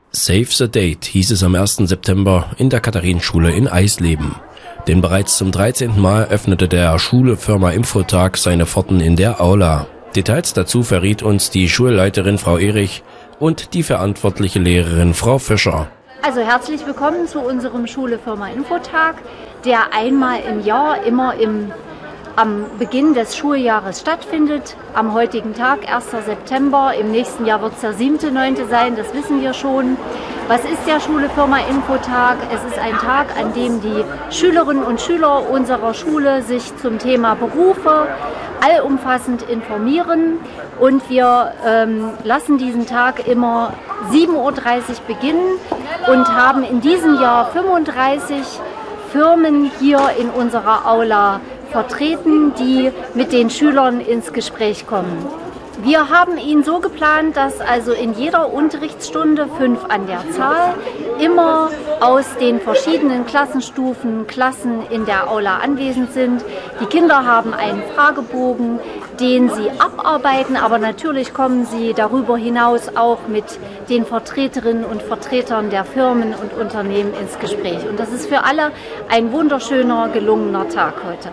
Save the Date hieß es am 1. September in der Katharinenschule in Eisleben. Denn bereits zum 13. Mal öffnete der Schule-Firma Infotag seine Pforten in der Aula. Details dazu verriet uns die Schulleiterin Frau Erich und die verantwortliche Lehrerin Frau Fischer. Also herzlich willkommen zu unserem Schule-Firma Infotag, der einmal im Jahr immer am Beginn des Schuljahres stattfindet. Am heutigen Tag, 1. September, im nächsten Jahr wird es der 7.9. sein, das wissen wir schon. Was ist der Schule-Firma Infotag? Es ist ein Tag, an dem die Schülerinnen und Schüler unserer Schule sich zum Thema Berufe allumfassend informieren. Und wir lassen diesen Tag immer 7.30 Uhr beginnen und haben in diesem Jahr 35 Firmen hier in unserer Aula vertreten, die mit den Schülern ins Gespräch kommen. Wir haben ihn so geplant, dass also in jeder Unterrichtsstunde 5 an der Zahl immer aus den verschiedenen Klassenstufen Klassen in der Aula anwesend sind. Die Kinder haben einen Fragebogen, den sie abarbeiten, aber natürlich kommen sie darüber hinaus auch mit den Vertreterinnen und Vertretern der Firmen und Unternehmen ins Gespräch. Und das ist für alle ein wunderschöner, gelungener Tag heute.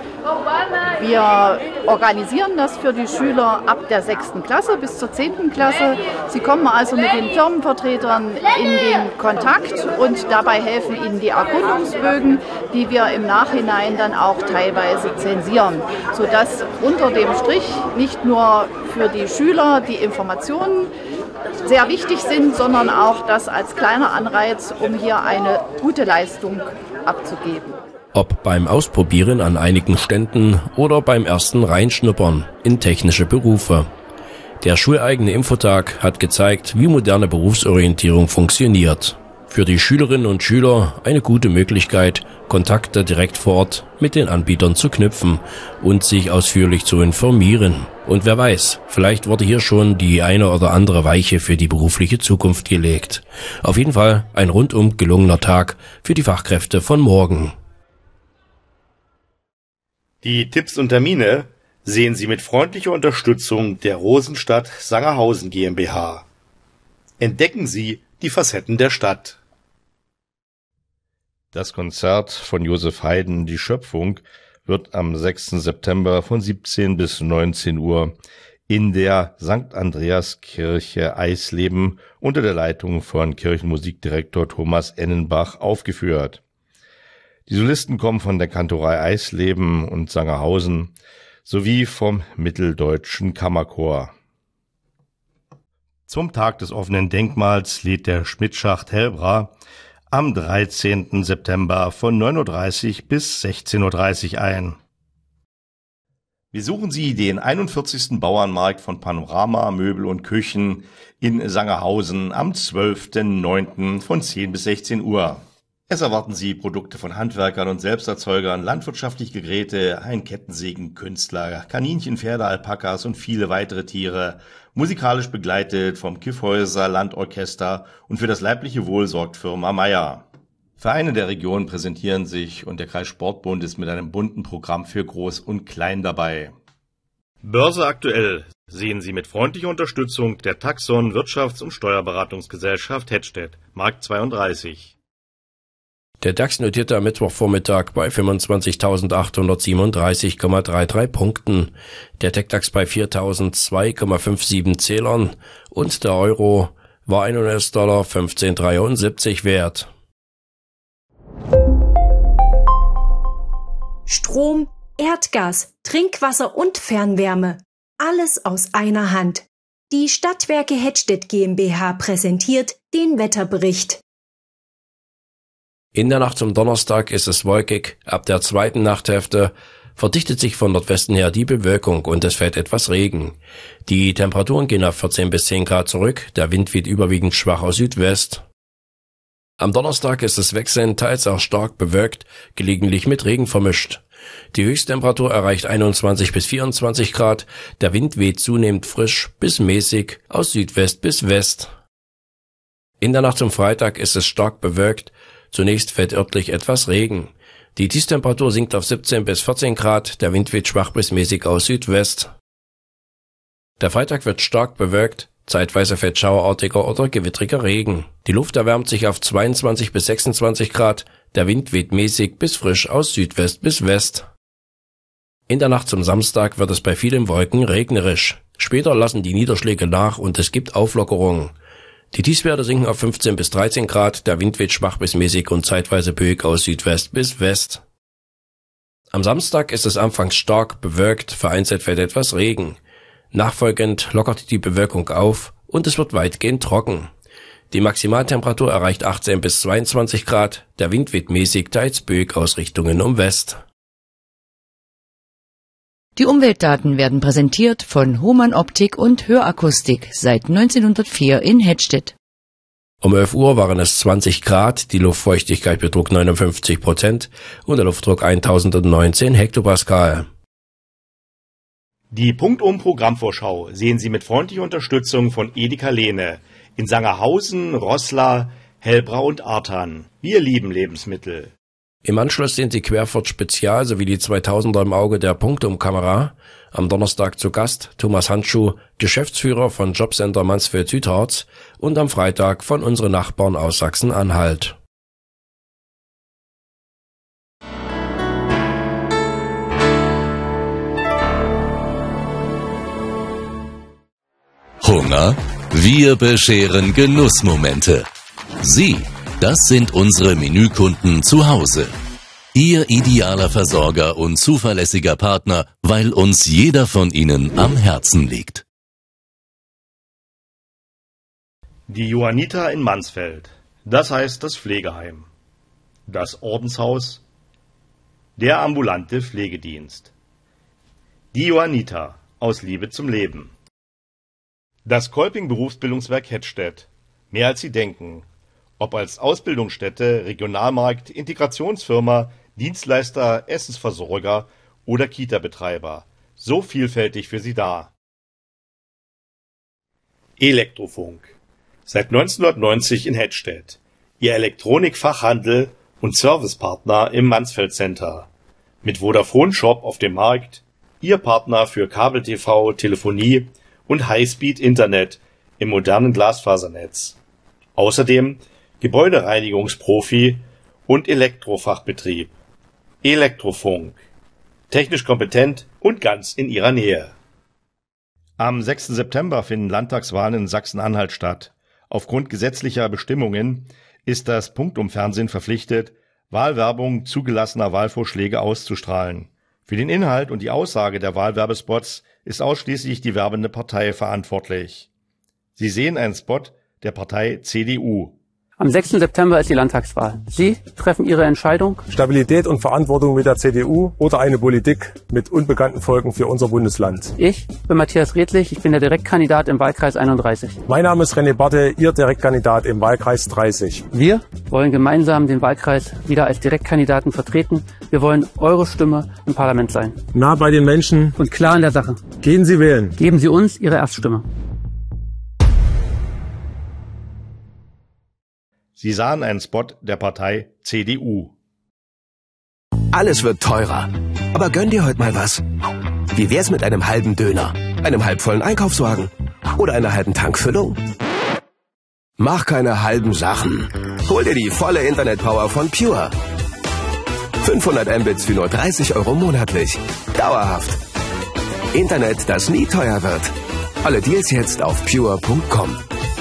Wir organisieren das für die Schüler ab der 6. Klasse bis zur 10. Klasse. Sie kommen also mit den Firmenvertretern in den Kontakt und dabei helfen ihnen die Erkundungsbögen, die wir im Nachhinein dann auch teilweise zensieren, sodass unter dem Strich nicht nur für die Schüler die Informationen sehr wichtig sind, sondern auch das als kleiner Anreiz, um hier eine gute Leistung abzugeben. Ob beim Ausprobieren an einigen Ständen oder beim ersten Reinschnuppern in technische Berufe. Der schuleigene Infotag hat gezeigt, wie moderne Berufsorientierung funktioniert. Für die Schülerinnen und Schüler eine gute Möglichkeit, Kontakte direkt vor Ort mit den Anbietern zu knüpfen und sich ausführlich zu informieren. Und wer weiß, vielleicht wurde hier schon die eine oder andere Weiche für die berufliche Zukunft gelegt. Auf jeden Fall ein rundum gelungener Tag für die Fachkräfte von morgen. Die Tipps und Termine sehen Sie mit freundlicher Unterstützung der Rosenstadt Sangerhausen GmbH. Entdecken Sie die Facetten der Stadt. Das Konzert von Josef Haydn, Die Schöpfung, wird am 6. September von 17 bis 19 Uhr in der St. Andreaskirche Eisleben unter der Leitung von Kirchenmusikdirektor Thomas Ennenbach aufgeführt. Die Solisten kommen von der Kantorei Eisleben und Sangerhausen sowie vom Mitteldeutschen Kammerchor. Zum Tag des offenen Denkmals lädt der Schmidtschacht Helbra am 13. September von 9.30 Uhr bis 16.30 Uhr ein. Besuchen Sie den 41. Bauernmarkt von Panorama Möbel und Küchen in Sangerhausen am 12.09. von 10 bis 16 Uhr. Es erwarten Sie Produkte von Handwerkern und Selbsterzeugern, landwirtschaftliche Geräte, ein Kettensägen, Künstler, Kaninchen, Pferde, Alpakas und viele weitere Tiere, musikalisch begleitet vom Kyffhäuser Landorchester und für das leibliche Wohl sorgt Firma Meier. Vereine der Region präsentieren sich und der Kreissportbund ist mit einem bunten Programm für Groß und Klein dabei. Börse aktuell sehen Sie mit freundlicher Unterstützung der Taxon Wirtschafts- und Steuerberatungsgesellschaft Hettstedt, Markt 32. Der DAX notierte am Mittwochvormittag bei 25.837,33 Punkten, der TechDAX bei 4.002,57 Zählern und der Euro war ein US-Dollar 15,73 wert. Strom, Erdgas, Trinkwasser und Fernwärme. Alles aus einer Hand. Die Stadtwerke Hettstedt GmbH präsentiert den Wetterbericht. In der Nacht zum Donnerstag ist es wolkig. Ab der zweiten Nachthälfte verdichtet sich von Nordwesten her die Bewölkung und es fällt etwas Regen. Die Temperaturen gehen auf 14 bis 10 Grad zurück. Der Wind weht überwiegend schwach aus Südwest. Am Donnerstag ist es wechselnd, teils auch stark bewölkt, gelegentlich mit Regen vermischt. Die Höchsttemperatur erreicht 21 bis 24 Grad. Der Wind weht zunehmend frisch bis mäßig aus Südwest bis West. In der Nacht zum Freitag ist es stark bewölkt. Zunächst fällt örtlich etwas Regen. Die Tiefstemperatur sinkt auf 17 bis 14 Grad, der Wind weht schwach bis mäßig aus Südwest. Der Freitag wird stark bewölkt, Zeitweise fällt schauerartiger oder gewittriger Regen. Die Luft erwärmt sich auf 22 bis 26 Grad. Der Wind weht mäßig bis frisch aus Südwest bis West. In der Nacht zum Samstag wird es bei vielen Wolken regnerisch. Später lassen die Niederschläge nach und es gibt Auflockerungen. Die Tiefstwerte sinken auf 15 bis 13 Grad. Der Wind weht schwach bis mäßig und zeitweise böig aus Südwest bis West. Am Samstag ist es anfangs stark bewölkt, vereinzelt fällt etwas Regen. Nachfolgend lockert die Bewölkung auf und es wird weitgehend trocken. Die Maximaltemperatur erreicht 18 bis 22 Grad, der Wind weht mäßig, teils böig aus Richtungen um West. Die Umweltdaten werden präsentiert von Hohmann Optik und Hörakustik seit 1904 in Hettstedt. Um 11 Uhr waren es 20 Grad, die Luftfeuchtigkeit betrug 59% und der Luftdruck 1019 Hektopascal. Die Punktum-Programmvorschau sehen Sie mit freundlicher Unterstützung von Edeka Lehne in Sangerhausen, Roßla, Hellbrau und Arthan. Wir lieben Lebensmittel. Im Anschluss sehen Sie Querfurt Spezial sowie die 2000er im Auge der Punktum-Kamera. Am Donnerstag zu Gast Thomas Handschuh, Geschäftsführer von Jobcenter Mansfeld-Südharz und am Freitag von unseren Nachbarn aus Sachsen-Anhalt. Hunger? Wir bescheren Genussmomente. Sie, das sind unsere Menükunden zu Hause. Ihr idealer Versorger und zuverlässiger Partner, weil uns jeder von ihnen am Herzen liegt. Die Johanniter in Mansfeld, das heißt das Pflegeheim, das Ordenshaus, der ambulante Pflegedienst. Die Johanniter aus Liebe zum Leben. Das Kolping Berufsbildungswerk Hettstedt, mehr als Sie denken, ob als Ausbildungsstätte, Regionalmarkt, Integrationsfirma, Dienstleister, Essensversorger oder Kita-Betreiber. So vielfältig für Sie da. Elektrofunk. Seit 1990 in Hettstedt. Ihr Elektronikfachhandel und Servicepartner im Mansfeld Center. Mit Vodafone Shop auf dem Markt. Ihr Partner für Kabel-TV, Telefonie und Highspeed-Internet im modernen Glasfasernetz. Außerdem Gebäudereinigungsprofi und Elektrofachbetrieb. Elektrofunk. Technisch kompetent und ganz in Ihrer Nähe. Am 6. September finden Landtagswahlen in Sachsen-Anhalt statt. Aufgrund gesetzlicher Bestimmungen ist das Punktum-Fernsehen verpflichtet, Wahlwerbung zugelassener Wahlvorschläge auszustrahlen. Für den Inhalt und die Aussage der Wahlwerbespots ist ausschließlich die werbende Partei verantwortlich. Sie sehen einen Spot der Partei CDU. Am 6. September ist die Landtagswahl. Sie treffen Ihre Entscheidung. Stabilität und Verantwortung mit der CDU oder eine Politik mit unbekannten Folgen für unser Bundesland. Ich bin Matthias Redlich, ich bin der Direktkandidat im Wahlkreis 31. Mein Name ist René Barthe, Ihr Direktkandidat im Wahlkreis 30. Wir wollen gemeinsam den Wahlkreis wieder als Direktkandidaten vertreten. Wir wollen eure Stimme im Parlament sein. Nah bei den Menschen und klar in der Sache. Gehen Sie wählen. Geben Sie uns Ihre Erststimme. Sie sahen einen Spot der Partei CDU. Alles wird teurer. Aber gönn dir heute mal was. Wie wär's mit einem halben Döner, einem halbvollen Einkaufswagen oder einer halben Tankfüllung? Mach keine halben Sachen. Hol dir die volle Internetpower von Pure. 500 Mbits für nur 30 € monatlich. Dauerhaft. Internet, das nie teuer wird. Alle Deals jetzt auf pure.com.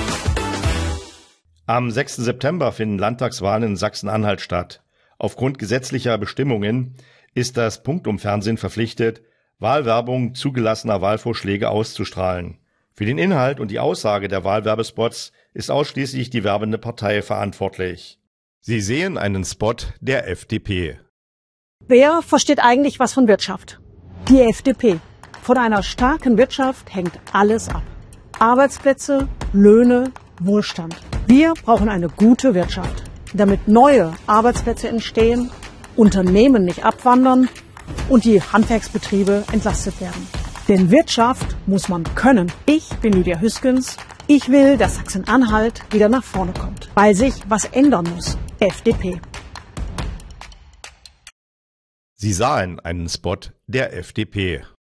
Am 6. September finden Landtagswahlen in Sachsen-Anhalt statt. Aufgrund gesetzlicher Bestimmungen ist das Punktum-Fernsehen verpflichtet, Wahlwerbung zugelassener Wahlvorschläge auszustrahlen. Für den Inhalt und die Aussage der Wahlwerbespots ist ausschließlich die werbende Partei verantwortlich. Sie sehen einen Spot der FDP. Wer versteht eigentlich was von Wirtschaft? Die FDP. Von einer starken Wirtschaft hängt alles ab. Arbeitsplätze, Löhne, Wohlstand. Wir brauchen eine gute Wirtschaft, damit neue Arbeitsplätze entstehen, Unternehmen nicht abwandern und die Handwerksbetriebe entlastet werden. Denn Wirtschaft muss man können. Ich bin Lydia Hüskens. Ich will, dass Sachsen-Anhalt wieder nach vorne kommt, weil sich was ändern muss. FDP. Sie sahen einen Spot der FDP.